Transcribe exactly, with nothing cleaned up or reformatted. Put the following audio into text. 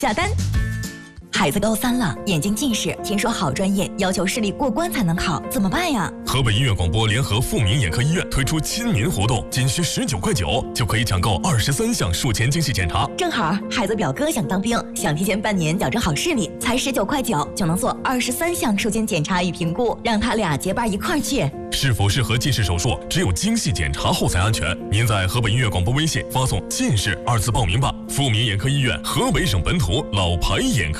下单。孩子高三了，眼睛近视，听说好专业要求视力过关才能考，怎么办呀？ 河北医院广播联合富民眼科医院推出亲民活动，仅需十九块九就可以抢购二十三项术前精细检查。 正好孩子表哥想当兵，想提前半年矫正好视力，才十九块九就能做二十三项术前检查与评估，让他俩结伴一块儿去。 是否适合近视手术，只有精细检查后才安全。您在河北医院广播微信发送“近视”二字报名吧。富民眼科医院，河北省本土老牌眼科。